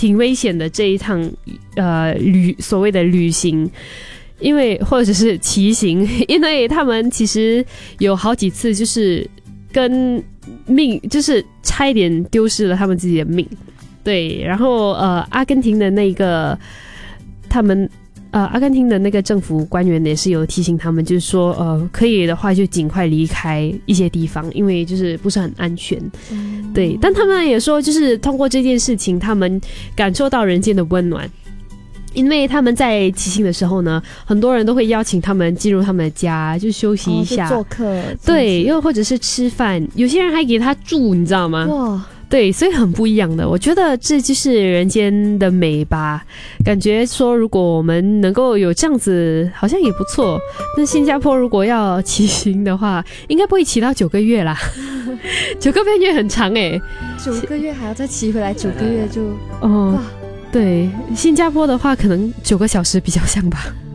挺危险的这一趟所谓的旅行。因为或者是骑行，因为他们其实有好几次就是跟命，就是差一点丢失了他们自己的命。对，然后阿根廷的那个阿根廷的那个政府官员也是有提醒他们，就是说可以的话就尽快离开一些地方，因为就是不是很安全。对，但他们也说就是通过这件事情他们感受到人间的温暖。因为他们在骑行的时候呢，很多人都会邀请他们进入他们的家，就休息一下， 做客。 对，又或者是吃饭，有些人还给他住，你知道吗？ 哇， 对，所以很不一样的。我觉得这就是人间的美吧。感觉说，如果我们能够有这样子，好像也不错。那新加坡如果要骑行的话，应该不会骑到9个月啦。9个月很长欸 9个月还要再骑回来，9个月就哇。对，新加坡的话可能9个小时比较像吧。